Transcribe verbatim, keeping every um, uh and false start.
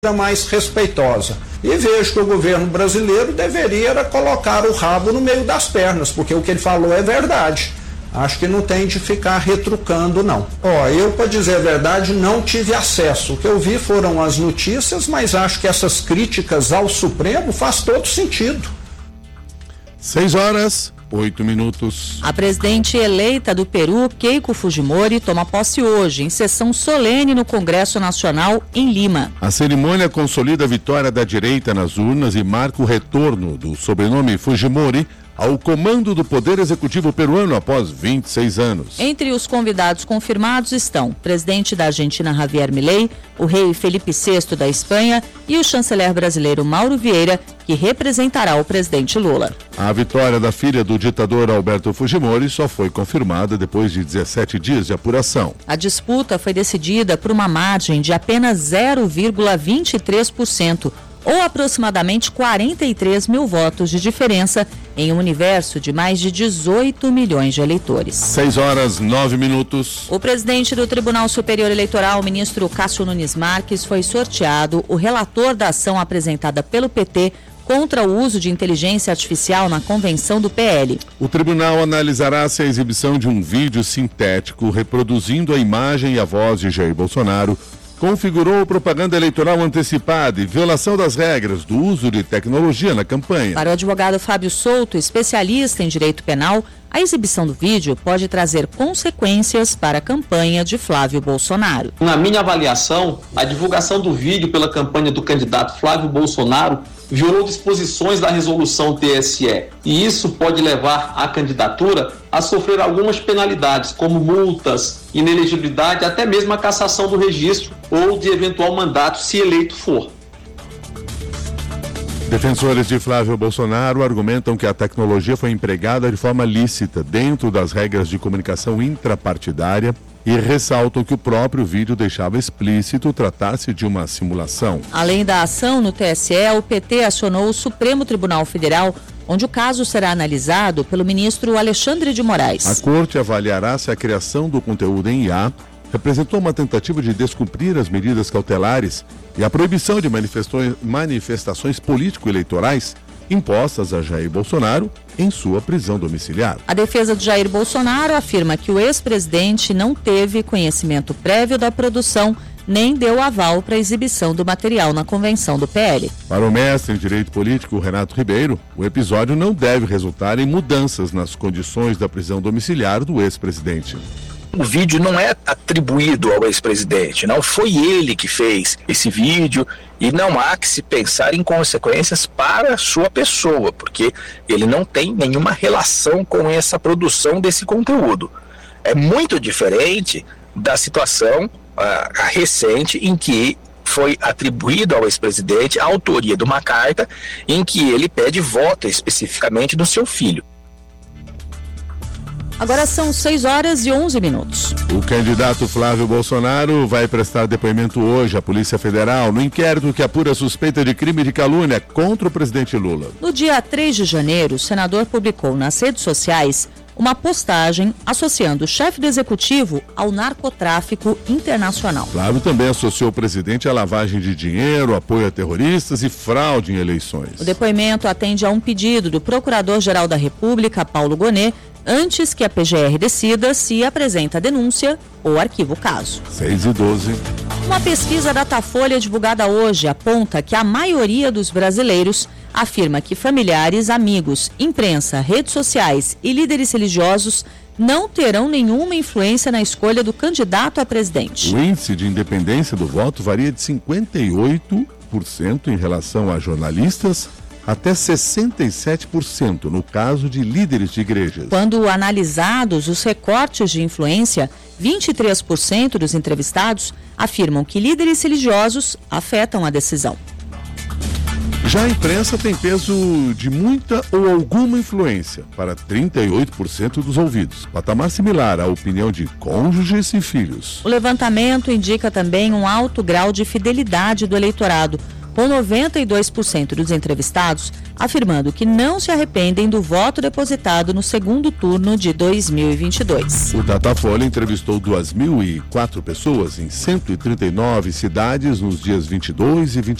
mais respeitosa. E vejo que o governo brasileiro deveria colocar o rabo no meio das pernas, porque o que ele falou é verdade. Acho que não tem de ficar retrucando, não. Ó, eu, para dizer a verdade, não tive acesso. O que eu vi foram as notícias, mas acho que essas críticas ao Supremo faz todo sentido. Seis horas, oito minutos. A presidente eleita do Peru, Keiko Fujimori, toma posse hoje, em sessão solene no Congresso Nacional, em Lima. A cerimônia consolida a vitória da direita nas urnas e marca o retorno do sobrenome Fujimori ao comando do Poder Executivo peruano após vinte e seis anos. Entre os convidados confirmados estão o presidente da Argentina, Javier Milei, o rei Felipe sexto da Espanha e o chanceler brasileiro Mauro Vieira, que representará o presidente Lula. A vitória da filha do ditador Alberto Fujimori só foi confirmada depois de dezessete dias de apuração. A disputa foi decidida por uma margem de apenas zero vírgula vinte e três por cento, ou aproximadamente quarenta e três mil votos de diferença em um universo de mais de dezoito milhões de eleitores. Seis horas, nove minutos. O presidente do Tribunal Superior Eleitoral, o ministro Cássio Nunes Marques, foi sorteado o relator da ação apresentada pelo P T contra o uso de inteligência artificial na convenção do P L. O tribunal analisará se a exibição de um vídeo sintético reproduzindo a imagem e a voz de Jair Bolsonaro configurou propaganda eleitoral antecipada e violação das regras do uso de tecnologia na campanha. Para o advogado Fábio Souto, especialista em direito penal, a exibição do vídeo pode trazer consequências para a campanha de Flávio Bolsonaro. Na minha avaliação, a divulgação do vídeo pela campanha do candidato Flávio Bolsonaro violou disposições da resolução T S E, e isso pode levar a candidatura a sofrer algumas penalidades, como multas, inelegibilidade, até mesmo a cassação do registro ou de eventual mandato, se eleito for. Defensores de Flávio Bolsonaro argumentam que a tecnologia foi empregada de forma lícita dentro das regras de comunicação intrapartidária e ressaltam que o próprio vídeo deixava explícito tratar-se de uma simulação. Além da ação no T S E, o P T acionou o Supremo Tribunal Federal, onde o caso será analisado pelo ministro Alexandre de Moraes. A corte avaliará se a criação do conteúdo em I A representou uma tentativa de descumprir as medidas cautelares e a proibição de manifestações político-eleitorais impostas a Jair Bolsonaro em sua prisão domiciliar. A defesa de Jair Bolsonaro afirma que o ex-presidente não teve conhecimento prévio da produção nem deu aval para a exibição do material na convenção do P L. Para o mestre em Direito Político, Renato Ribeiro, o episódio não deve resultar em mudanças nas condições da prisão domiciliar do ex-presidente. O vídeo não é atribuído ao ex-presidente, não foi ele que fez esse vídeo e não há que se pensar em consequências para a sua pessoa, porque ele não tem nenhuma relação com essa produção desse conteúdo. É muito diferente da situação uh, recente em que foi atribuído ao ex-presidente a autoria de uma carta em que ele pede voto especificamente do seu filho. Agora são seis horas e onze minutos. O candidato Flávio Bolsonaro vai prestar depoimento hoje à Polícia Federal no inquérito que apura a suspeita de crime de calúnia contra o presidente Lula. No dia três de janeiro, o senador publicou nas redes sociais uma postagem associando o chefe do executivo ao narcotráfico internacional. Flávio também associou o presidente à lavagem de dinheiro, apoio a terroristas e fraude em eleições. O depoimento atende a um pedido do Procurador-Geral da República, Paulo Gonet, antes que a P G R decida se apresenta a denúncia ou arquiva o caso. seis e doze. Uma pesquisa Datafolha divulgada hoje aponta que a maioria dos brasileiros afirma que familiares, amigos, imprensa, redes sociais e líderes religiosos não terão nenhuma influência na escolha do candidato a presidente. O índice de independência do voto varia de cinquenta e oito por cento em relação a jornalistas até sessenta e sete por cento no caso de líderes de igrejas. Quando analisados os recortes de influência, vinte e três por cento dos entrevistados afirmam que líderes religiosos afetam a decisão. Já a imprensa tem peso de muita ou alguma influência para trinta e oito por cento dos ouvidos, patamar similar à opinião de cônjuges e filhos. O levantamento indica também um alto grau de fidelidade do eleitorado, com noventa e dois por cento dos entrevistados afirmando que não se arrependem do voto depositado no segundo turno de dois mil e vinte e dois. O Datafolha entrevistou duas mil e quatro pessoas em cento e trinta e nove cidades nos dias vinte e dois e vinte e